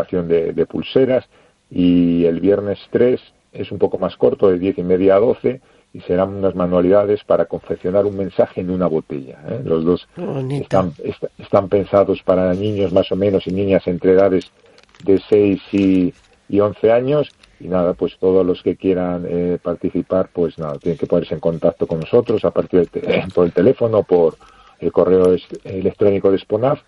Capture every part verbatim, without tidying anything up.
fabricación de, de pulseras, y el viernes tres es un poco más corto, de diez y media a doce, y serán unas manualidades para confeccionar un mensaje en una botella, ¿eh? Los dos están, est están pensados para niños más o menos y niñas entre edades de seis y, y once años, y nada, pues todos los que quieran eh, participar, pues nada, tienen que ponerse en contacto con nosotros a partir de por el teléfono, por el correo electrónico de SPONAF.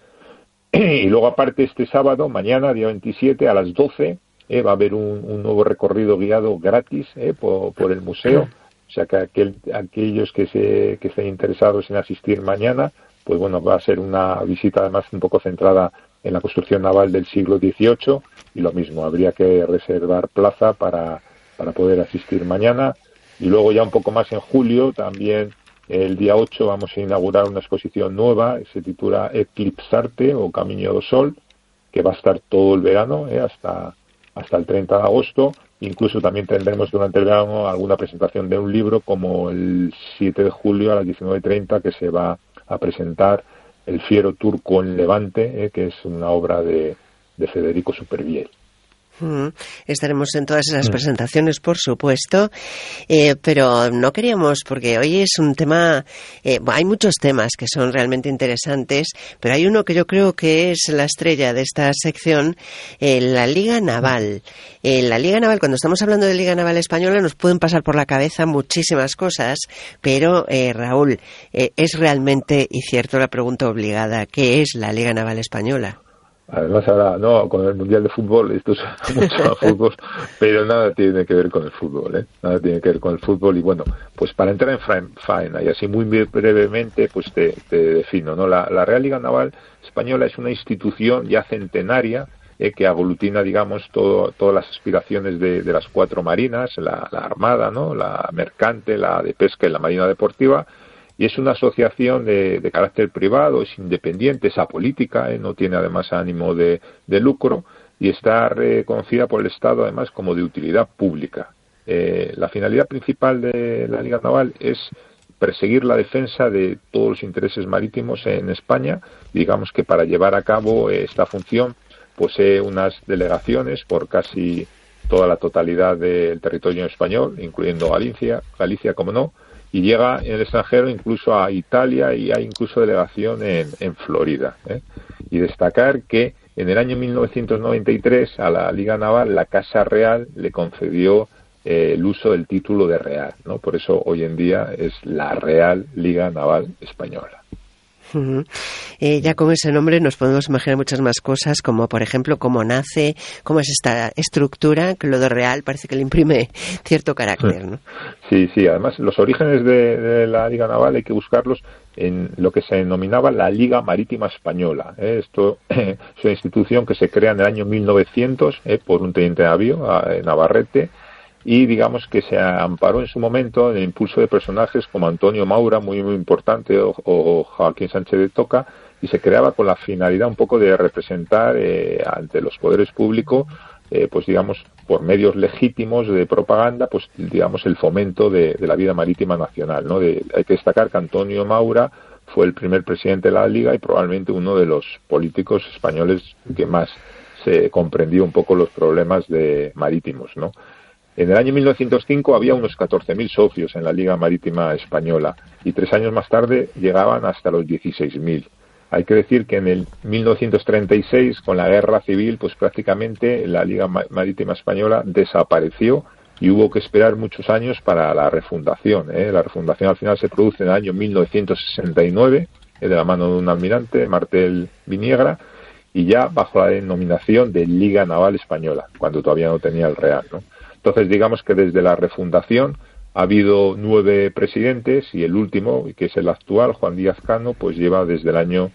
Y luego, aparte, este sábado, mañana, día veintisiete, a las doce, eh, va a haber un, un nuevo recorrido guiado gratis eh, por, por el museo. O sea, que aquel, aquellos que, se, que estén interesados en asistir mañana, pues bueno, va a ser una visita además un poco centrada en la construcción naval del siglo dieciocho, y lo mismo, habría que reservar plaza para, para poder asistir mañana. Y luego ya un poco más en julio, también el día ocho, vamos a inaugurar una exposición nueva, se titula Eclipsarte o Camino do Sol, que va a estar todo el verano, eh, hasta, hasta el treinta de agosto. Incluso también tendremos durante el verano alguna presentación de un libro, como el siete de julio a las diecinueve treinta, que se va a presentar El fiero turco en Levante, eh, que es una obra de, de Federico Supervielle. Mm, estaremos en todas esas presentaciones, por supuesto, eh, pero no queríamos, porque hoy es un tema, eh, hay muchos temas que son realmente interesantes, pero hay uno que yo creo que es la estrella de esta sección, eh, la Liga Naval. Eh, la Liga Naval, cuando estamos hablando de Liga Naval Española, nos pueden pasar por la cabeza muchísimas cosas, pero eh, Raúl, eh, es realmente, y cierto, la pregunta obligada, ¿qué es la Liga Naval Española? Además, ahora, no, con el Mundial de Fútbol, esto es mucho fútbol, pero nada tiene que ver con el fútbol, ¿eh? Nada tiene que ver con el fútbol. Y bueno, pues para entrar en faena, y así muy brevemente, pues te, te defino, ¿no? La, la Real Liga Naval Española es una institución ya centenaria, eh, que aglutina, digamos, todo, todas las aspiraciones de, de las cuatro marinas, la, la Armada, ¿no? La mercante, la de pesca y la marina deportiva. Y es una asociación de, de carácter privado, es independiente, es apolítica, ¿eh? No tiene además ánimo de, de lucro, y está reconocida por el Estado además como de utilidad pública. Eh, la finalidad principal de la Liga Naval es perseguir la defensa de todos los intereses marítimos en España. Digamos que para llevar a cabo esta función posee unas delegaciones por casi toda la totalidad del territorio español, incluyendo Galicia, Galicia como no, y llega en el extranjero incluso a Italia, y hay incluso delegación en, en Florida, ¿eh? Y destacar que en el año mil novecientos noventa y tres a la Liga Naval la Casa Real le concedió eh, el uso del título de Real, ¿no? Por eso hoy en día es la Real Liga Naval Española. Uh-huh. Eh, ya con ese nombre nos podemos imaginar muchas más cosas, como por ejemplo cómo nace, cómo es esta estructura, que lo de Real parece que le imprime cierto carácter, ¿no? Sí, sí, además los orígenes de, de la Liga Naval hay que buscarlos en lo que se denominaba la Liga Marítima Española, ¿eh? Esto eh, es una institución que se crea en el año mil novecientos eh, por un teniente de navío, eh, Navarrete, y digamos que se amparó en su momento en el impulso de personajes como Antonio Maura, muy muy importante, o, o Joaquín Sánchez de Toca, y se creaba con la finalidad un poco de representar eh, ante los poderes públicos, eh, pues digamos, por medios legítimos de propaganda, pues digamos el fomento de, de la vida marítima nacional, ¿no? De, hay que destacar que Antonio Maura fue el primer presidente de la Liga y probablemente uno de los políticos españoles que más se comprendió un poco los problemas de marítimos, ¿no? En el año mil novecientos cinco había unos catorce mil socios en la Liga Marítima Española, y tres años más tarde llegaban hasta los dieciséis mil. Hay que decir que en el mil novecientos treinta y seis, con la Guerra Civil, pues prácticamente la Liga Marítima Española desapareció y hubo que esperar muchos años para la refundación, ¿eh? La refundación al final se produce en el año mil novecientos sesenta y nueve, eh, de la mano de un almirante, Martel Viniegra, y ya bajo la denominación de Liga Naval Española, cuando todavía no tenía el Real, ¿no? Entonces, digamos que desde la refundación ha habido nueve presidentes, y el último, que es el actual, Juan Díaz Cano, pues lleva desde el año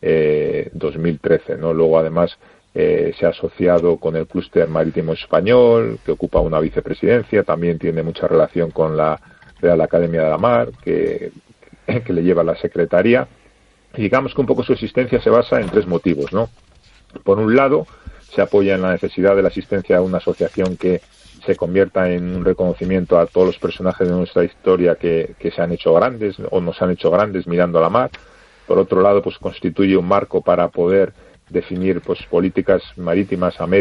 eh, dos mil trece, ¿no? Luego, además, eh, se ha asociado con el Clúster Marítimo Español, que ocupa una vicepresidencia, también tiene mucha relación con la Real Academia de la Mar, que, que le lleva la secretaría. Y digamos que un poco su existencia se basa en tres motivos, ¿no? Por un lado, se apoya en la necesidad de la existencia de una asociación que se convierta en un reconocimiento a todos los personajes de nuestra historia que, que se han hecho grandes o nos han hecho grandes mirando a la mar. Por otro lado, pues constituye un marco para poder definir pues políticas marítimas a medio